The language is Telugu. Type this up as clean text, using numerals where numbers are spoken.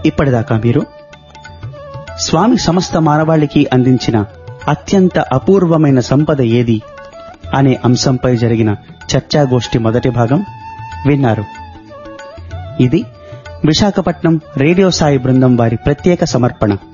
ఇప్పటిదాకా మీరు స్వామి సమస్త మానవాళికి అందించిన అత్యంత అపూర్వమైన సంపద ఏది అనే అంశంపై జరిగిన చర్చాగోష్ఠి మొదటి భాగం విన్నారు. ఇది విశాఖపట్నం రేడియో సాయి బృందం వారి ప్రత్యేక సమర్పణ.